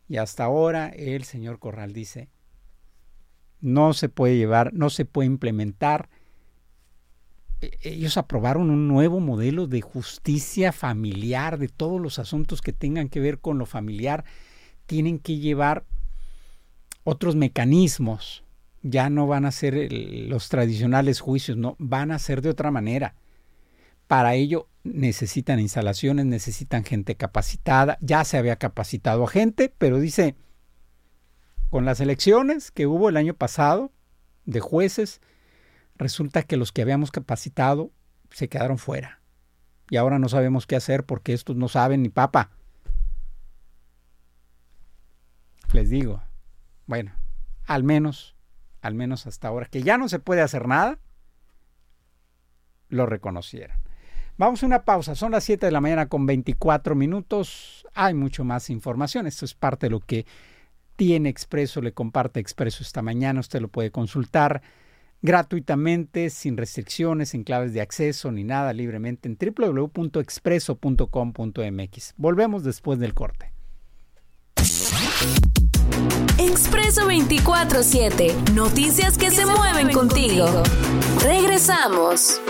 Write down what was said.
Y hasta ahora el señor Corral dice, no se puede llevar, no se puede implementar. Ellos aprobaron un nuevo modelo de justicia familiar, de todos los asuntos que tengan que ver con lo familiar. Tienen que llevar otros mecanismos. Ya no van a ser los tradicionales juicios, no, van a ser de otra manera. Para ello necesitan instalaciones, necesitan gente capacitada. Ya se había capacitado a gente, pero dice, con las elecciones que hubo el año pasado de jueces, resulta que los que habíamos capacitado se quedaron fuera. Y ahora no sabemos qué hacer porque estos no saben ni papa. Les digo, bueno, al menos hasta ahora, que ya no se puede hacer nada, lo reconocieron. Vamos a una pausa, son las 7 de la mañana con 24 minutos. Hay mucho más información, esto es parte de lo que tiene Expreso, le comparte Expreso esta mañana. Usted lo puede consultar gratuitamente, sin restricciones, sin claves de acceso ni nada, libremente en www.expreso.com.mx. Volvemos después del corte. Expreso 24/7. Noticias que se mueven contigo. Regresamos.